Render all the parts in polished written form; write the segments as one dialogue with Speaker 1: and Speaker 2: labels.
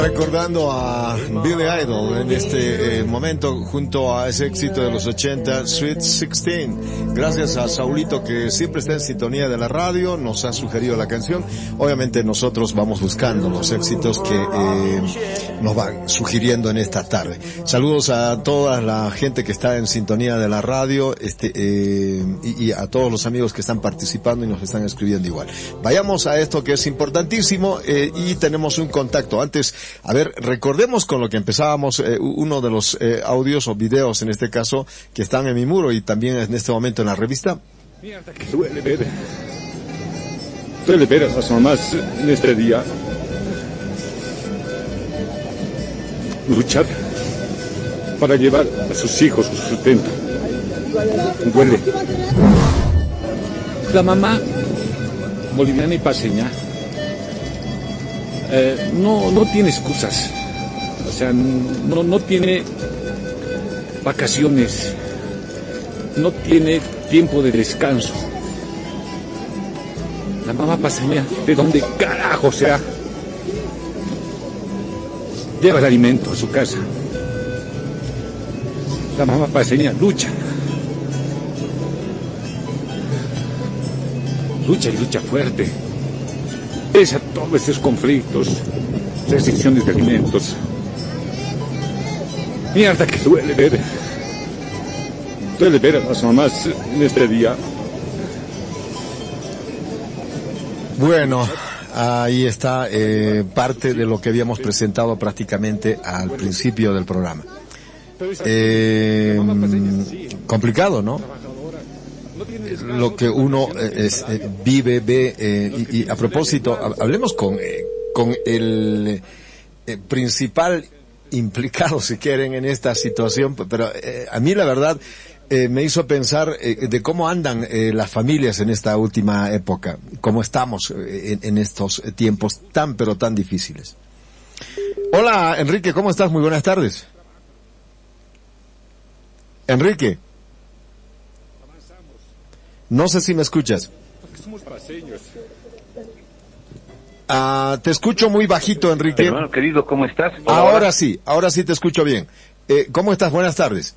Speaker 1: Recordando a Billy Idol en este momento junto a ese éxito de los 80, Sweet 16. Gracias a Saulito que siempre está en sintonía de la radio, nos ha sugerido la canción. Obviamente nosotros vamos buscando los éxitos que nos van sugiriendo en esta tarde. Saludos a toda la gente que está en sintonía de la radio y a todos los amigos que están participando y nos están escribiendo igual. Vayamos a esto que es importantísimo y tenemos un contacto. Antes, a ver, recordemos con lo que empezábamos uno de los audios o videos en este caso que están en mi muro y también en este momento en la revista.
Speaker 2: Mierda, que duele ver a las mamás en este día luchar para llevar a sus hijos su sustento. Duele. La mamá boliviana y paseña no tiene excusas, o sea, no tiene vacaciones, no tiene tiempo de descanso. La mamá paseña, ¿de dónde carajo sea? Lleva el alimento a su casa. La mamá paseña lucha y lucha fuerte. Pese a todos estos conflictos, restricciones de alimentos. Mierda que duele ver a las mamás en este día.
Speaker 1: Bueno, ahí está parte de lo que habíamos presentado prácticamente al principio del programa. Complicado, ¿no? Lo que uno vive, ve, y a propósito, hablemos con el principal implicado, si quieren, en esta situación, pero a mí la verdad me hizo pensar de cómo andan las familias en esta última época, cómo estamos en estos tiempos tan pero tan difíciles. Hola, Enrique, ¿cómo estás? Muy buenas tardes. Enrique. No sé si me escuchas.
Speaker 2: Somos paseños.
Speaker 1: Te escucho muy bajito, Enrique.
Speaker 3: Hermano querido, ¿cómo estás?
Speaker 1: Ahora sí te escucho bien. ¿Cómo estás? Buenas tardes.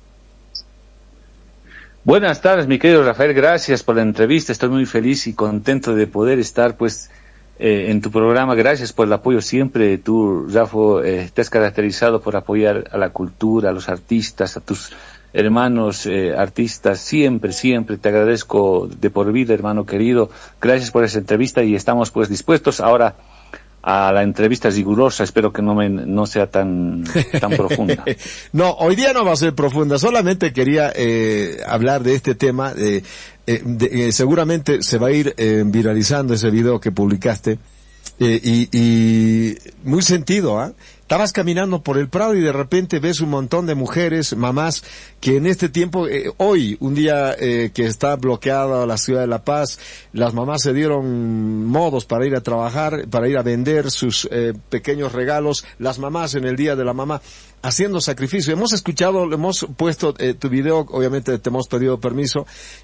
Speaker 3: Buenas tardes, mi querido Rafael, gracias por la entrevista. Estoy muy feliz y contento de poder estar, pues, en tu programa. Gracias por el apoyo siempre. Tú, Rafa, te has caracterizado por apoyar a la cultura, a los artistas, a tus hermanos artistas. Siempre te agradezco de por vida, hermano querido. Gracias por esa entrevista y estamos, pues, dispuestos ahora a la entrevista rigurosa. Espero que no sea tan profunda.
Speaker 1: No, hoy día no va a ser profunda. Solamente quería hablar de este tema. Seguramente se va a ir viralizando ese video que publicaste. Y muy sentido, ¿ah? Estabas caminando por el Prado y de repente ves un montón de mujeres, mamás, que en este tiempo, hoy, un día que está bloqueada la ciudad de La Paz, las mamás se dieron modos para ir a trabajar, para ir a vender sus pequeños regalos, las mamás en el Día de la Mamá, haciendo sacrificio. Hemos escuchado, hemos puesto tu video, obviamente te hemos pedido permiso,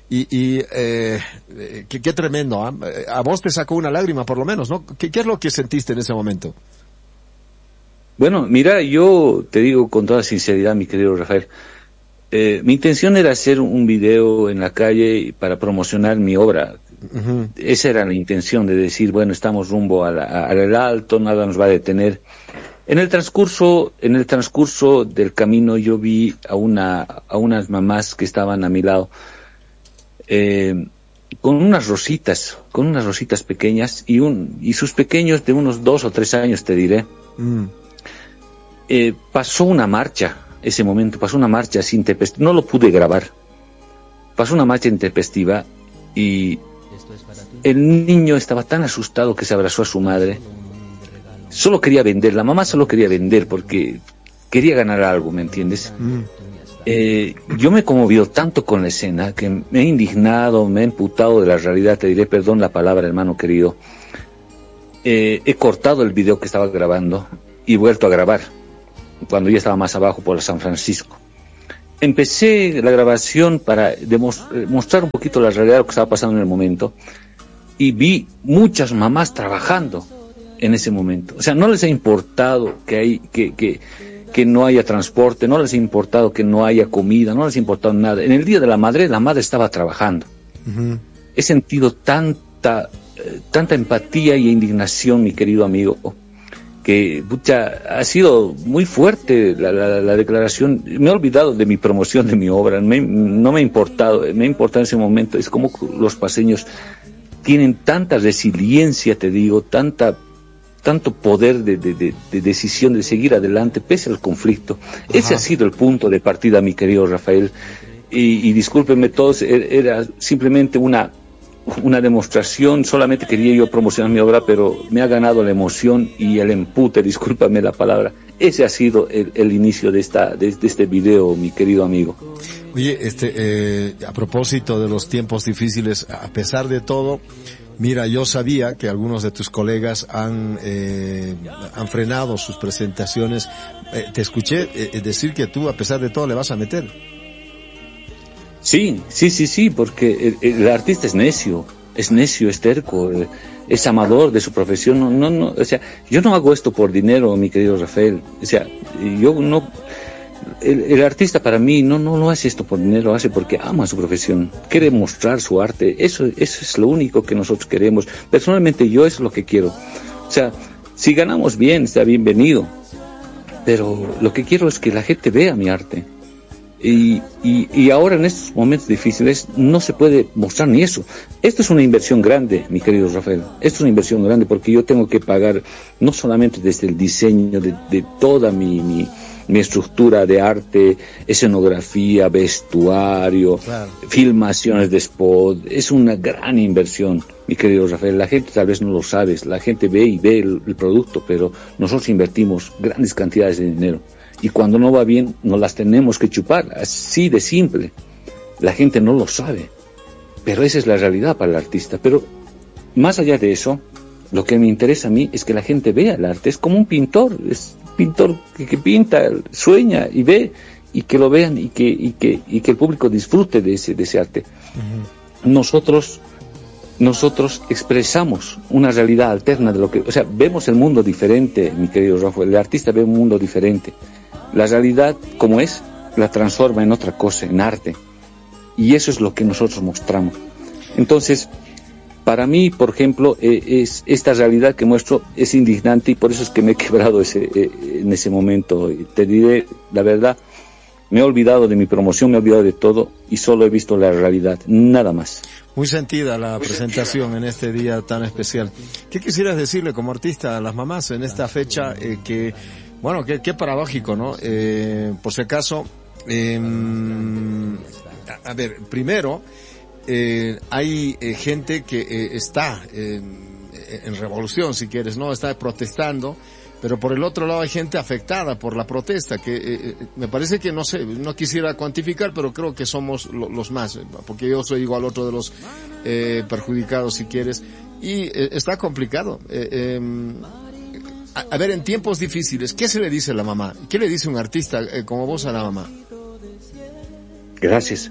Speaker 1: qué tremendo, ¿ah? A vos te sacó una lágrima por lo menos, ¿no? ¿Qué es lo que sentiste en ese momento?
Speaker 3: Bueno, mira, yo te digo con toda sinceridad, mi querido Rafael, mi intención era hacer un video en la calle para promocionar mi obra. Uh-huh. Esa era la intención, de decir, bueno, estamos rumbo al alto, nada nos va a detener. En el transcurso del camino yo vi a unas mamás que estaban a mi lado, con unas rositas pequeñas y sus pequeños de unos 2 o 3 años, te diré. Pasó una marcha, ese momento, pasó una marcha así intempestiva, no lo pude grabar, pasó una marcha intempestiva y el niño estaba tan asustado que se abrazó a su madre, solo quería vender, la mamá solo quería vender porque quería ganar algo, ¿me entiendes? Yo me he conmovido tanto con la escena que me he indignado, me he emputado de la realidad, te diré, perdón la palabra, hermano querido. He cortado el video que estaba grabando y vuelto a grabar cuando ya estaba más abajo por San Francisco. Empecé la grabación para mostrar un poquito la realidad de lo que estaba pasando en el momento y vi muchas mamás trabajando en ese momento. O sea, no les ha importado que no haya transporte, no les ha importado que no haya comida, no les ha importado nada. En el Día de la Madre estaba trabajando. Uh-huh. He sentido tanta empatía y indignación, mi querido amigo, que ha sido muy fuerte la declaración. Me he olvidado de mi promoción de mi obra, no me ha importado, me ha importado en ese momento. Es como los paseños tienen tanta resiliencia, te digo, tanto poder de decisión de seguir adelante pese al conflicto. Ajá. Ese ha sido el punto de partida, mi querido Rafael, y discúlpenme todos, era simplemente una demostración. Solamente quería yo promocionar mi obra, pero me ha ganado la emoción y el empute, discúlpame la palabra. Ese ha sido el inicio de este video, mi querido amigo.
Speaker 1: Oye, a propósito de los tiempos difíciles, a pesar de todo, mira, yo sabía que algunos de tus colegas han frenado sus presentaciones. Te escuché decir que tú, a pesar de todo, le vas a meter.
Speaker 3: Sí, porque el artista es necio, es terco, es amador de su profesión. No, o sea, yo no hago esto por dinero, mi querido Rafael. O sea, yo no. El artista para mí no hace esto por dinero, lo hace porque ama su profesión, quiere mostrar su arte. Eso es lo único que nosotros queremos. Personalmente yo eso es lo que quiero. O sea, si ganamos bien, está bienvenido, pero lo que quiero es que la gente vea mi arte. Y ahora en estos momentos difíciles no se puede mostrar ni eso. Esto es una inversión grande, mi querido Rafael. Esto es una inversión grande porque yo tengo que pagar no solamente desde el diseño de toda mi estructura de arte, escenografía, vestuario, claro, filmaciones de spot. Es una gran inversión, mi querido Rafael. La gente tal vez no lo sabe, la gente ve el producto, pero nosotros invertimos grandes cantidades de dinero. Y cuando no va bien, nos las tenemos que chupar, así de simple. La gente no lo sabe, pero esa es la realidad para el artista. Pero más allá de eso, lo que me interesa a mí es que la gente vea el arte. Es como un pintor, es un pintor que pinta, sueña y ve, y que lo vean y que el público disfrute de ese arte. Uh-huh. Nosotros expresamos una realidad alterna de lo que, o sea, vemos el mundo diferente, mi querido Rafael. El artista ve un mundo diferente. La realidad, como es, la transforma en otra cosa, en arte. Y eso es lo que nosotros mostramos. Entonces, para mí, por ejemplo, esta realidad que muestro es indignante, y por eso es que me he quebrado en ese momento. Y te diré la verdad, me he olvidado de mi promoción, me he olvidado de todo, y solo he visto la realidad, nada más.
Speaker 1: Muy sentida la presentación en este día tan especial. ¿Qué quisieras decirle como artista a las mamás en esta fecha que qué paradójico, ¿no? Por si acaso, a ver, primero, hay gente que está en revolución, si quieres, ¿no? Está protestando, pero por el otro lado hay gente afectada por la protesta, que me parece que, no sé, no quisiera cuantificar, pero creo que somos los más, porque yo soy igual otro de los perjudicados, si quieres, y está complicado. A ver, en tiempos difíciles, ¿qué se le dice a la mamá? ¿Qué le dice un artista como vos a la mamá?
Speaker 3: Gracias.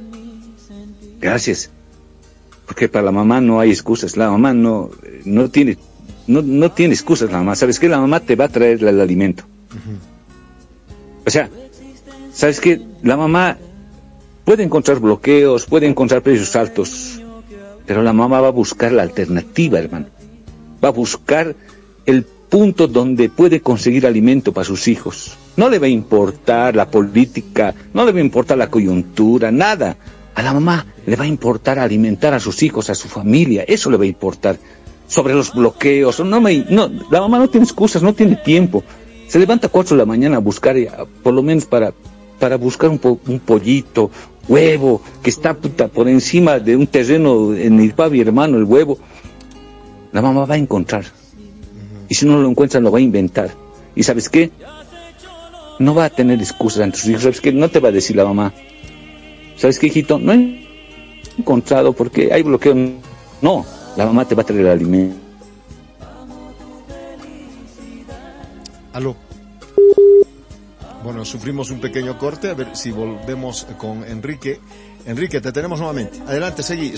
Speaker 3: Porque para la mamá no hay excusas. La mamá no tiene excusas, la mamá. ¿Sabes qué? La mamá te va a traer el alimento. Uh-huh. O sea, ¿sabes qué? La mamá puede encontrar bloqueos, puede encontrar precios altos, pero la mamá va a buscar la alternativa, hermano. Va a buscar el punto donde puede conseguir alimento para sus hijos. No le va a importar la política, no le va a importar la coyuntura, nada. A la mamá le va a importar alimentar a sus hijos, a su familia, eso le va a importar. Sobre los bloqueos, la mamá no tiene excusas, no tiene tiempo. Se levanta a 4 de la mañana a buscar, por lo menos para buscar un pollito, huevo, que está por encima de un terreno en Irpavi, hermano, el huevo. La mamá va a encontrar. Y si no lo encuentra, lo va a inventar. ¿Y sabes qué? No va a tener excusas ante sus hijos. ¿Sabes qué? No te va a decir la mamá, ¿sabes qué, hijito? No he encontrado porque hay bloqueo. No, la mamá te va a traer el alimento.
Speaker 1: Aló. Bueno, sufrimos un pequeño corte. A ver si volvemos con Enrique. Enrique, te tenemos nuevamente. Adelante, seguí.